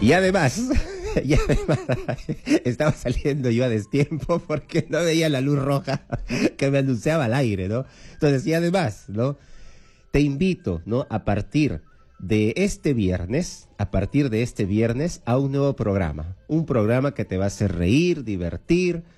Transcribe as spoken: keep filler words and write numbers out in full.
Y además, y además estaba saliendo yo a destiempo porque no veía la luz roja que me anunciaba al aire, ¿no? Entonces, y además, ¿no? Te invito, ¿no? A partir de este viernes, a partir de este viernes, a un nuevo programa. Un programa que te va a hacer reír, divertir,